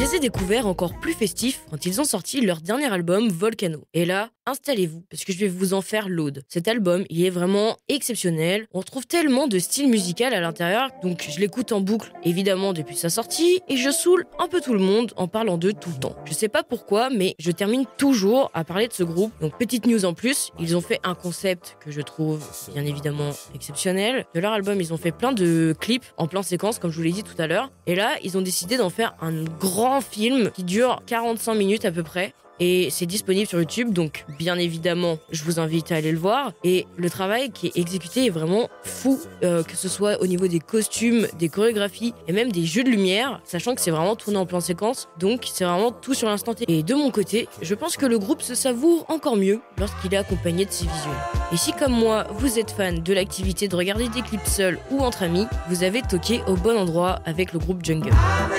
les ai découverts encore plus festifs quand ils ont sorti leur dernier album Volcano. Et là, installez-vous, parce que je vais vous en faire l'aude. Cet album, il est vraiment exceptionnel. On retrouve tellement de style musical à l'intérieur, donc je l'écoute en boucle, évidemment, depuis sa sortie, et je saoule un peu tout le monde en parlant d'eux tout le temps. Je sais pas pourquoi, mais je termine toujours à parler de ce groupe. Donc, petite news en plus, ils ont fait un concept que je trouve bien évidemment exceptionnel. De leur album, ils ont fait plein de clips en plan séquence, comme je vous l'ai dit tout à l'heure. Et là, ils ont décidé d'en faire un grand film qui dure 45 minutes à peu près. Et c'est disponible sur YouTube, donc bien évidemment, je vous invite à aller le voir. Et le travail qui est exécuté est vraiment fou, que ce soit au niveau des costumes, des chorégraphies et même des jeux de lumière, sachant que c'est vraiment tourné en plan séquence, donc c'est vraiment tout sur l'instant T. Et de mon côté, je pense que le groupe se savoure encore mieux lorsqu'il est accompagné de ses visuels. Et si comme moi, vous êtes fan de l'activité de regarder des clips seuls ou entre amis, vous avez toqué au bon endroit avec le groupe Jungle.